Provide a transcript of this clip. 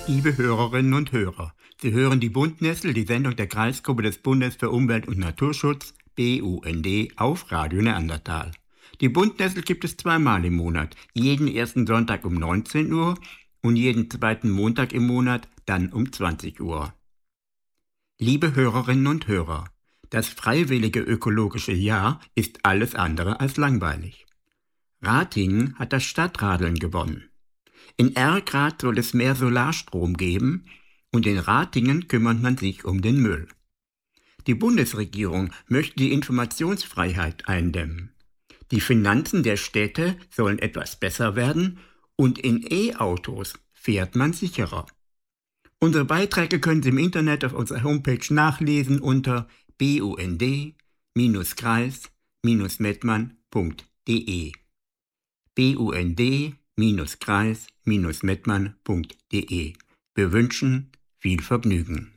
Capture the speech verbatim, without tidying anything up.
Liebe Hörerinnen und Hörer, Sie hören die Bundnessel, die Sendung der Kreisgruppe des Bundes für Umwelt und Naturschutz, B U N D, auf Radio Neandertal. Die Bundnessel gibt es zweimal im Monat, jeden ersten Sonntag um neunzehn Uhr und jeden zweiten Montag im Monat dann um zwanzig Uhr. Liebe Hörerinnen und Hörer, das freiwillige ökologische Jahr ist alles andere als langweilig. Ratingen hat das Stadtradeln gewonnen. In Erkrath soll es mehr Solarstrom geben und in Ratingen kümmert man sich um den Müll. Die Bundesregierung möchte die Informationsfreiheit eindämmen. Die Finanzen der Städte sollen etwas besser werden und in E-Autos fährt man sicherer. Unsere Beiträge können Sie im Internet auf unserer Homepage nachlesen unter bund kreis mettmann punkt de. bund kreis mettmann punkt de. Wir wünschen viel Vergnügen.